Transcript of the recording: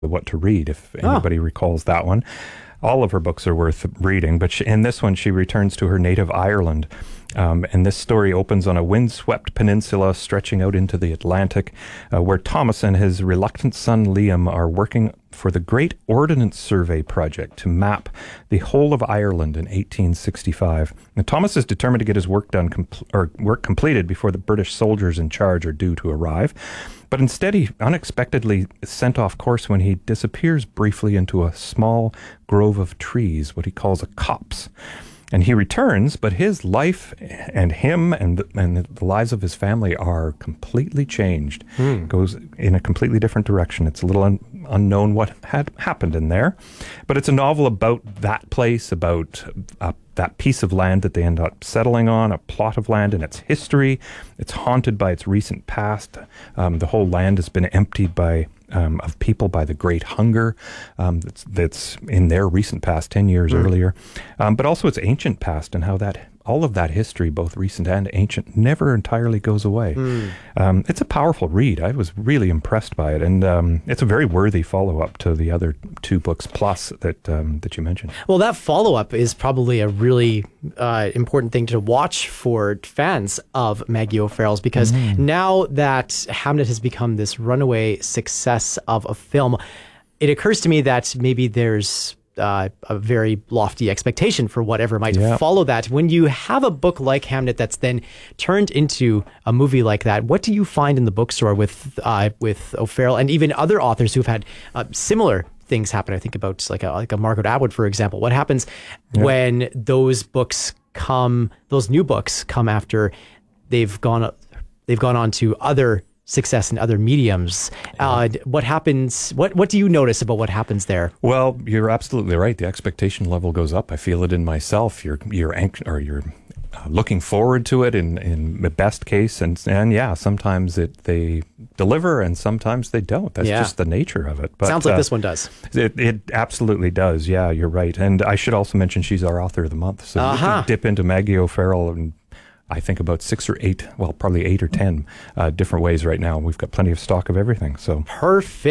What to Read, if anybody recalls that one. All of her books are worth reading, but in this one, she returns to her native Ireland. And this story opens on a windswept peninsula stretching out into the Atlantic, where Thomas and his reluctant son Liam are working for the Great Ordnance Survey project to map the whole of Ireland in 1865. And Thomas is determined to get his work done work completed before the British soldiers in charge are due to arrive. But instead, he unexpectedly is sent off course when he disappears briefly into a small grove of trees, what he calls a copse. And he returns, but his life and him and the lives of his family are completely changed. Goes in a completely different direction. It's a little unknown what had happened in there. But it's a novel about that place, about that piece of land that they end up settling on, a plot of land and its history. It's haunted by its recent past. The whole land has been emptied of people by the Great Hunger that's in their recent past, 10 years earlier. But also its ancient past and how all of that history, both recent and ancient, never entirely goes away. It's a powerful read. I was really impressed by it. And it's a very worthy follow-up to the other two books plus that you mentioned. Well, that follow-up is probably a really important thing to watch for fans of Maggie O'Farrell's, because now that Hamnet has become this runaway success of a film, it occurs to me that maybe there's a very lofty expectation for whatever might follow that. When you have a book like Hamnet that's then turned into a movie like that, what do you find in the bookstore with O'Farrell and even other authors who've had similar things happen? I think about like a Margaret Atwood, for example. What happens when those new books come after they've gone on to other success in other mediums? What happens? What do you notice about what happens there? Well, you're absolutely right. The expectation level goes up. I feel it in myself. You're looking forward to it in the best case, and yeah, sometimes they deliver and sometimes they don't. That's just the nature of it. But sounds like this one does. It absolutely does. Yeah, you're right. And I should also mention she's our author of the month. So we can dip into Maggie O'Farrell and I think about 6 or 8, well, probably 8 or 10 different ways right now. We've got plenty of stock of everything. So perfect.